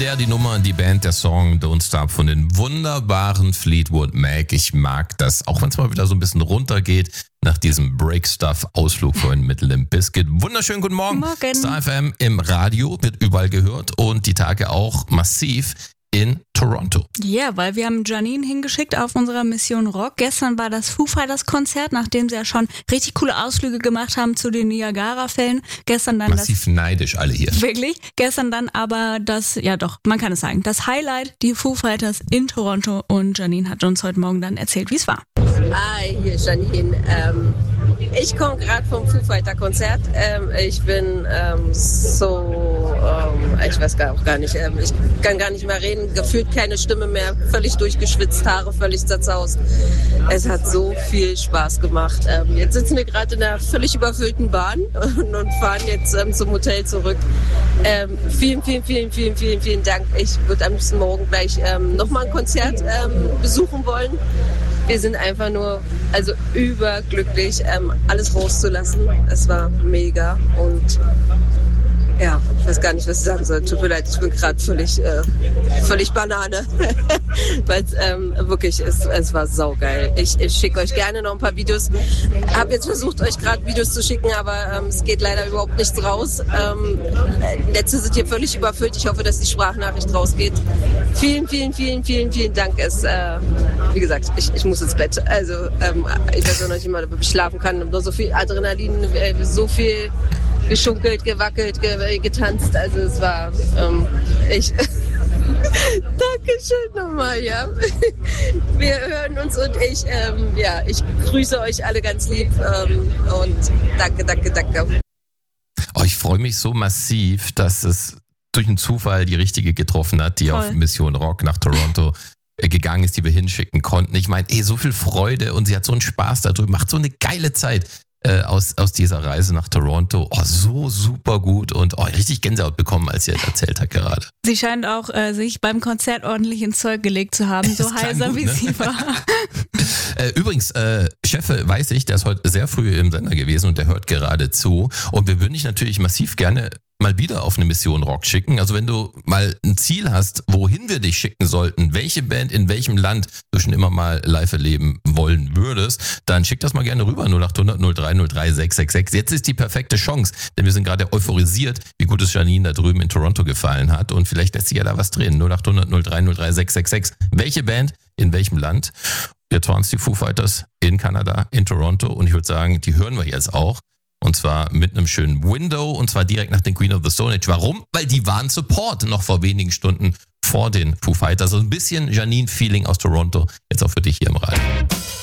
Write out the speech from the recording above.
Legendär die Nummer, die Band, der Song Don't Stop von den wunderbaren Fleetwood Mac. Ich mag das, auch wenn es mal wieder so ein bisschen runtergeht nach diesem Break-Stuff-Ausflug vorhin mit Limp Bizkit. Wunderschönen guten Morgen. Morgen. Star FM im Radio, wird überall gehört und die Tage auch massiv in Toronto. Ja, weil wir haben Janine hingeschickt auf unserer Mission Rock. Gestern war das Foo Fighters Konzert, nachdem sie ja schon richtig coole Ausflüge gemacht haben zu den Niagara-Fällen. Gestern dann massiv neidisch alle hier. Wirklich? Gestern dann aber das, ja doch, man kann es sagen, das Highlight, die Foo Fighters in Toronto, und Janine hat uns heute Morgen dann erzählt, wie es war. Hi, hier ist Janine. Ich komme gerade vom Foo Fighter Konzert. Ich bin ich weiß gar nicht, ich kann gar nicht mehr reden, gefühlt keine Stimme mehr, völlig durchgeschwitzt, Haare völlig zerzaust. Es hat so viel Spaß gemacht. Jetzt sitzen wir gerade in einer völlig überfüllten Bahn und fahren jetzt zum Hotel zurück. Vielen Dank. Ich würde am nächsten Morgen gleich nochmal ein Konzert besuchen wollen. Wir sind einfach nur überglücklich, alles rauszulassen. Es war mega und ja, ich weiß gar nicht, was ich sagen soll. Tut mir leid, ich bin gerade völlig Banane. Weil wirklich, es war saugeil. Ich schicke euch gerne noch ein paar Videos. Habe jetzt versucht, euch gerade Videos zu schicken, aber es geht leider überhaupt nichts raus. Netze sind hier völlig überfüllt. Ich hoffe, dass die Sprachnachricht rausgeht. Vielen Dank. Wie gesagt, ich muss ins Bett. Also ich weiß auch noch nicht mal, ob ich schlafen kann. Ich habe noch so viel Adrenalin, so viel geschunkelt, gewackelt, getanzt. Also es war Dankeschön nochmal, ja. Wir hören uns und ich grüße euch alle ganz lieb und danke. Oh, ich freue mich so massiv, dass es durch einen Zufall die richtige getroffen hat, die auf Mission Rock nach Toronto gegangen ist, die wir hinschicken konnten. Ich meine, so viel Freude und sie hat so einen Spaß darüber, macht so eine geile Zeit aus dieser Reise nach Toronto. Oh, so super gut und richtig Gänsehaut bekommen, als sie das erzählt hat gerade. Sie scheint auch sich beim Konzert ordentlich ins Zeug gelegt zu haben, so heiser gut, wie sie war. Übrigens, Cheffe weiß ich, der ist heute sehr früh im Sender gewesen und der hört gerade zu. Und wir würden dich natürlich massiv gerne mal wieder auf eine Mission Rock schicken. Also wenn du mal ein Ziel hast, wohin wir dich schicken sollten, welche Band in welchem Land du schon immer mal live erleben wollen würdest, dann schick das mal gerne rüber, 0800 03 03 666. Jetzt ist die perfekte Chance, denn wir sind gerade euphorisiert, wie gut es Janine da drüben in Toronto gefallen hat und vielleicht lässt sich ja da was drehen. 0800 03 03 666. Welche Band in welchem Land? Jetzt waren es die Foo Fighters in Kanada, in Toronto, und ich würde sagen, die hören wir jetzt auch. Und zwar mit einem schönen Window, und zwar direkt nach den Queen of the Stone Age. Warum? Weil die waren Support noch vor wenigen Stunden vor den Foo Fighters. Also ein bisschen Janine-Feeling aus Toronto, jetzt auch für dich hier im Radio.